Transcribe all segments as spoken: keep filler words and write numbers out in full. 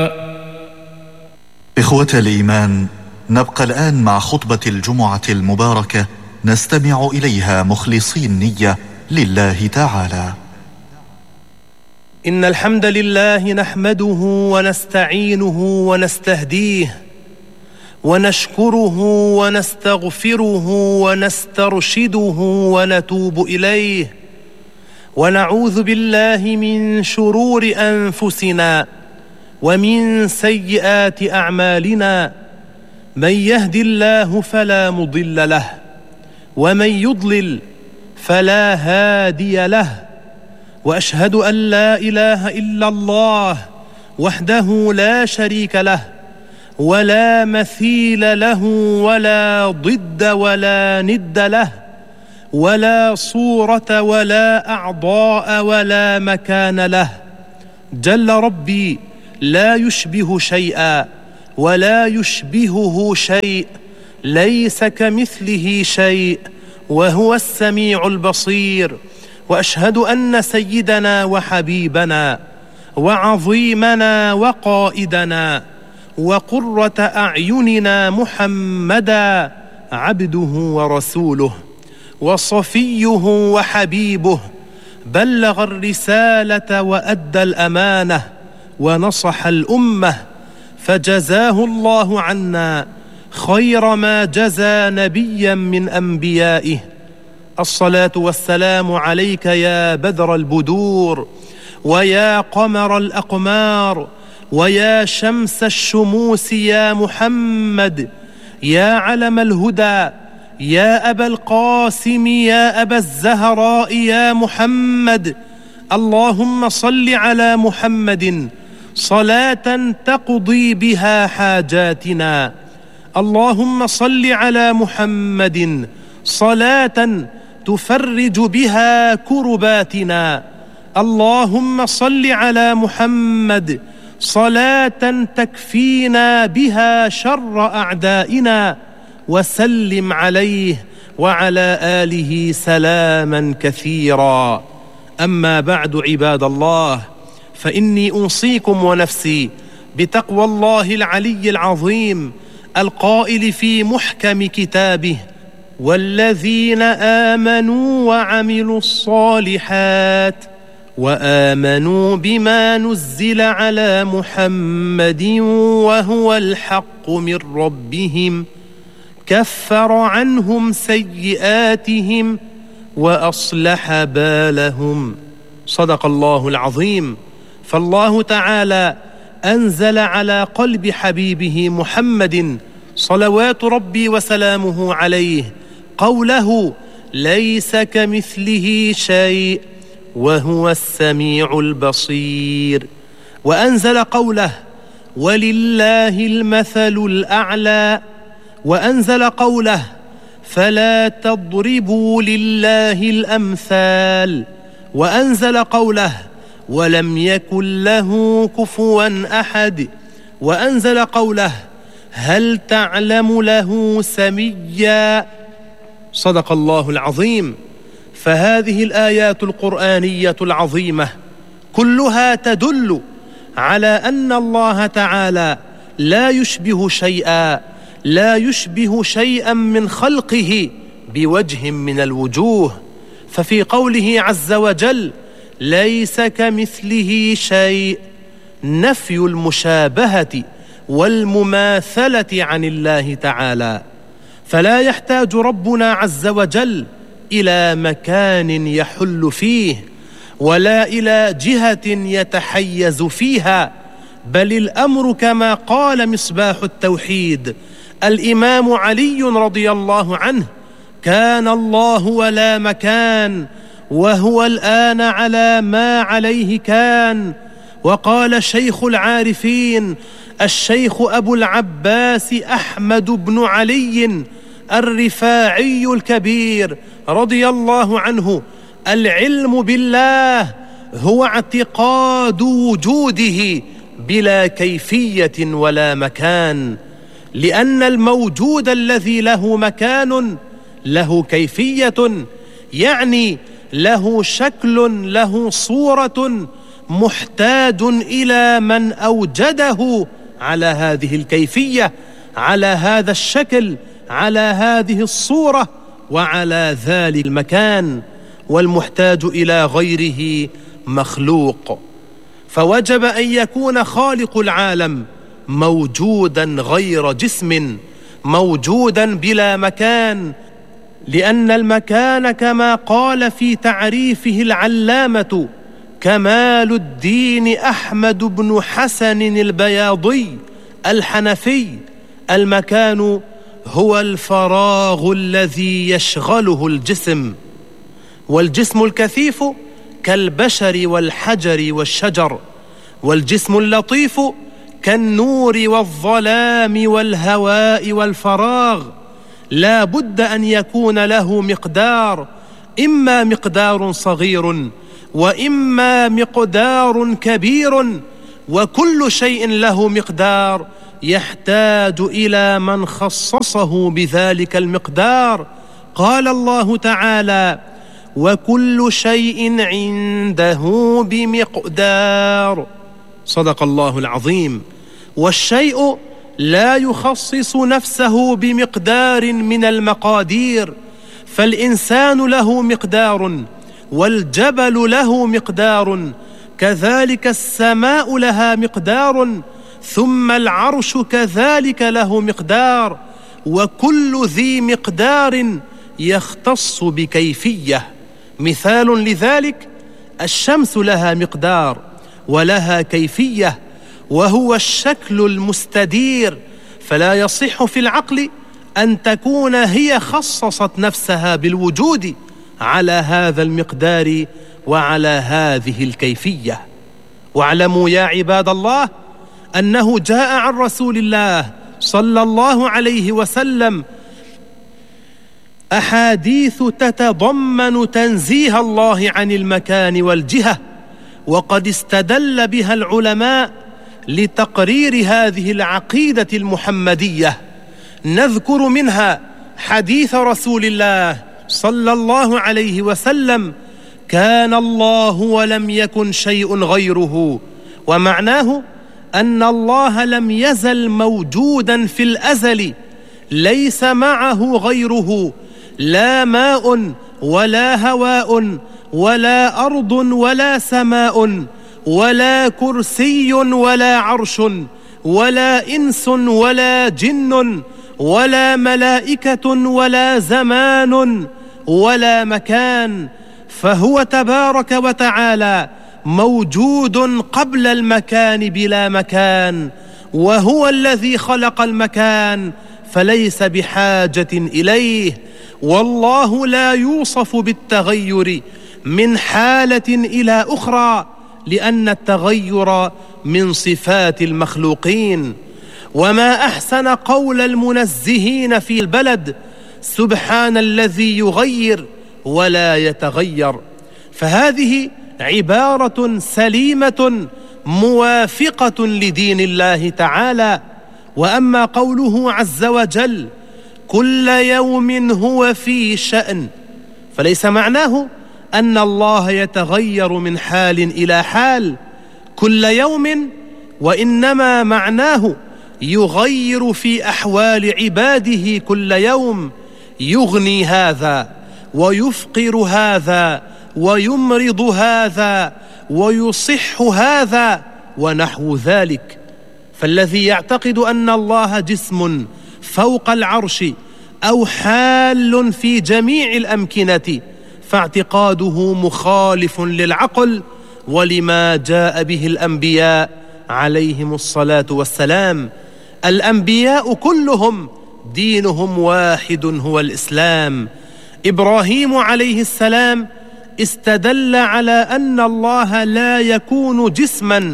إخوة الإيمان، نبقى الآن مع خطبة الجمعة المباركة نستمع إليها مخلصين نية لله تعالى. إن الحمد لله نحمده ونستعينه ونستهديه ونشكره ونستغفره ونسترشده ونتوب إليه، ونعوذ بالله من شرور أنفسنا ومن سيئات أعمالنا. من يهد الله فلا مضل له، ومن يضلل فلا هادي له، وأشهد أن لا إله إلا الله وحده لا شريك له، ولا مثيل له ولا ضد ولا ند له، ولا صورة ولا أعضاء ولا مكان له. جل ربي لا يشبه شيئا ولا يشبهه شيء، ليس كمثله شيء، وهو السميع البصير. وأشهد أن سيدنا وحبيبنا وعظيمنا وقائدنا وقرة أعيننا محمدا عبده ورسوله وصفيه وحبيبه، بلغ الرسالة وأدى الأمانة ونصح الأمة، فجزاه الله عنا خير ما جزى نبيا من أنبيائه. الصلاة والسلام عليك يا بدر البدور، ويا قمر الأقمار، ويا شمس الشموس يا محمد، يا علم الهدى، يا أبا القاسم، يا أبا الزهراء، يا محمد. اللهم صل على محمد صلاة تقضي بها حاجاتنا. اللهم صل على محمد صلاة تفرج بها كرباتنا. اللهم صل على محمد صلاة تكفينا بها شر أعدائنا، وسلم عليه وعلى آله سلاما كثيرا. أما بعد، عباد الله، فإني أوصيكم ونفسي بتقوى الله العلي العظيم القائل في محكم كتابه: والذين آمنوا وعملوا الصالحات وآمنوا بما نزل على محمد وهو الحق من ربهم كفر عنهم سيئاتهم وأصلح بالهم. صدق الله العظيم. فالله تعالى أنزل على قلب حبيبه محمد صلوات ربي وسلامه عليه قوله: ليس كمثله شيء وهو السميع البصير. وأنزل قوله: ولله المثل الأعلى. وأنزل قوله: فلا تضربوا لله الأمثال. وأنزل قوله: ولم يكن له كفوا أحد. وأنزل قوله: هل تعلم له سميا. صدق الله العظيم. فهذه الآيات القرآنية العظيمة كلها تدل على أن الله تعالى لا يشبه شيئا، لا يشبه شيئا من خلقه بوجه من الوجوه. ففي قوله عز وجل: ليس كمثله شيء، نفي المشابهة والمماثلة عن الله تعالى، فلا يحتاج ربنا عز وجل إلى مكان يحل فيه ولا إلى جهة يتحيز فيها، بل الأمر كما قال مصباح التوحيد الإمام علي رضي الله عنه: كان الله ولا مكان، وهو الآن على ما عليه كان. وقال شيخ العارفين الشيخ أبو العباس أحمد بن علي الرفاعي الكبير رضي الله عنه: العلم بالله هو اعتقاد وجوده بلا كيفية ولا مكان، لأن الموجود الذي له مكان له كيفية، يعني له شكل، له صورة محتاج إلى من أوجده على هذه الكيفية، على هذا الشكل، على هذه الصورة، وعلى ذلك المكان، والمحتاج إلى غيره مخلوق. فوجب أن يكون خالق العالم موجودا غير جسم، موجودا بلا مكان، لأن المكان كما قال في تعريفه العلامة كمال الدين أحمد بن حسن البياضي الحنفي: المكان هو الفراغ الذي يشغله الجسم، والجسم الكثيف كالبشر والحجر والشجر، والجسم اللطيف كالنور والظلام والهواء والفراغ. لا بد أن يكون له مقدار، إما مقدار صغير وإما مقدار كبير، وكل شيء له مقدار يحتاج إلى من خصصه بذلك المقدار. قال الله تعالى: وكل شيء عنده بمقدار. صدق الله العظيم. والشيء لا يخصص نفسه بمقدار من المقادير، فالإنسان له مقدار، والجبل له مقدار، كذلك السماء لها مقدار، ثم العرش كذلك له مقدار، وكل ذي مقدار يختص بكيفية. مثال لذلك: الشمس لها مقدار ولها كيفية، وهو الشكل المستدير، فلا يصح في العقل أن تكون هي خصصت نفسها بالوجود على هذا المقدار وعلى هذه الكيفية. واعلموا يا عباد الله أنه جاء عن رسول الله صلى الله عليه وسلم أحاديث تتضمن تنزيه الله عن المكان والجهة، وقد استدل بها العلماء لتقرير هذه العقيدة المحمدية. نذكر منها حديث رسول الله صلى الله عليه وسلم: كان الله ولم يكن شيء غيره. ومعناه أن الله لم يزل موجودا في الأزل، ليس معه غيره، لا ماء ولا هواء ولا أرض ولا سماء ولا كرسي ولا عرش ولا إنس ولا جن ولا ملائكة ولا زمان ولا مكان، فهو تبارك وتعالى موجود قبل المكان بلا مكان، وهو الذي خلق المكان فليس بحاجة إليه. والله لا يوصف بالتغير من حالة إلى أخرى، لأن التغير من صفات المخلوقين. وما أحسن قول المنزهين في البلد: سبحان الذي يغير ولا يتغير. فهذه عبارة سليمة موافقة لدين الله تعالى. وأما قوله عز وجل: كل يوم هو في شأن، فليس معناه أن الله يتغير من حال إلى حال كل يوم، وإنما معناه يغير في أحوال عباده كل يوم، يغني هذا ويفقر هذا ويمرض هذا ويصح هذا ونحو ذلك. فالذي يعتقد أن الله جسم فوق العرش أو حال في جميع الأمكنة فاعتقاده مخالف للعقل ولما جاء به الأنبياء عليهم الصلاة والسلام. الأنبياء كلهم دينهم واحد هو الإسلام. إبراهيم عليه السلام استدل على أن الله لا يكون جسما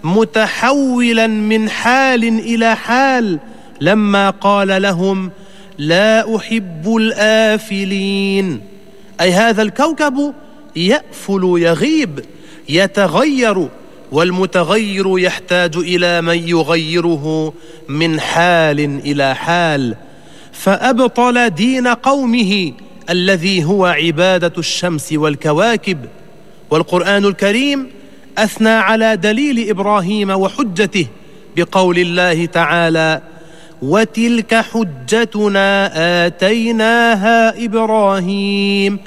متحولا من حال إلى حال لما قال لهم: لا أحب الآفلين، أي هذا الكوكب يأفل يغيب يتغير، والمتغير يحتاج إلى من يغيره من حال إلى حال. فأبطل دين قومه الذي هو عبادة الشمس والكواكب. والقرآن الكريم أثنى على دليل إبراهيم وحجته بقول الله تعالى: وتلك حجتنا آتيناها إبراهيم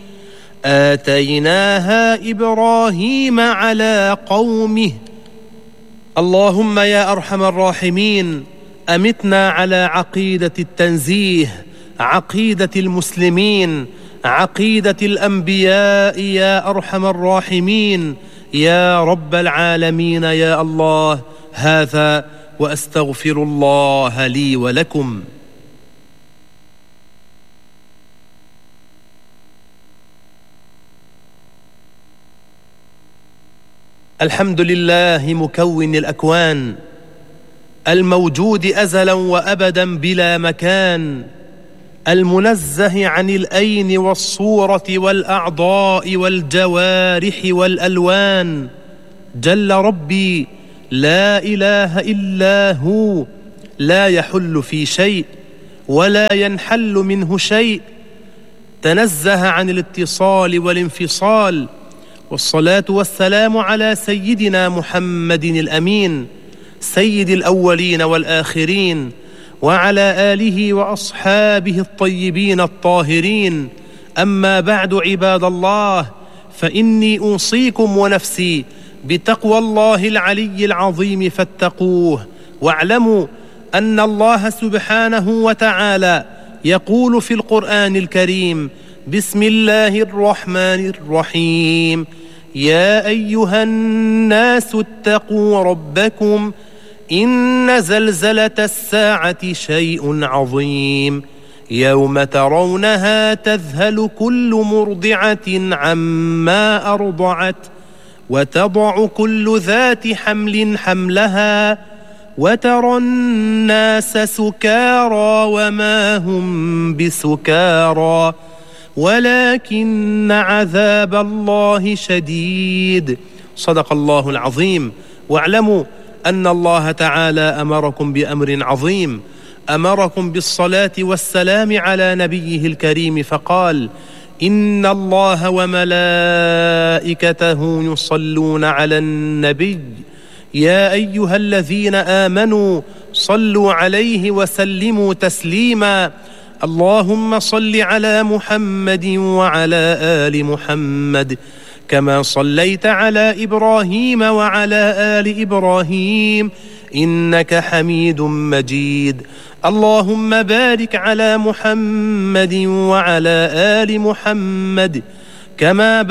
آتيناها إبراهيم على قومه. اللهم يا أرحم الراحمين، أمتنا على عقيدة التنزيه، عقيدة المسلمين، عقيدة الأنبياء يا أرحم الراحمين يا رب العالمين يا الله. هذا وأستغفر الله لي ولكم. الحمد لله مكون الأكوان، الموجود أزلا وأبدا بلا مكان، المنزه عن الأين والصورة والأعضاء والجوارح والألوان. جل ربي لا إله إلا هو، لا يحل في شيء ولا ينحل منه شيء، تنزه عن الاتصال والانفصال. والصلاة والسلام على سيدنا محمد الأمين، سيد الأولين والآخرين، وعلى آله وأصحابه الطيبين الطاهرين. أما بعد عباد الله، فإني أوصيكم ونفسي بتقوى الله العلي العظيم فاتقوه، واعلموا أن الله سبحانه وتعالى يقول في القرآن الكريم: بسم الله الرحمن الرحيم، يا أيها الناس اتقوا ربكم إن زلزلة الساعة شيء عظيم، يوم ترونها تذهل كل مرضعة عما أرضعت وتضع كل ذات حمل حملها وترى الناس سكارى وما هم بسكارى ولكن عذاب الله شديد. صدق الله العظيم. واعلموا أن الله تعالى أمركم بأمر عظيم، أمركم بالصلاة والسلام على نبيه الكريم، فقال: إن الله وملائكته يصلون على النبي يا أيها الذين آمنوا صلوا عليه وسلموا تسليما. اللهم صل على محمد وعلى آل محمد كما صليت على إبراهيم وعلى آل إبراهيم إنك حميد مجيد. اللهم بارك على محمد وعلى آل محمد كما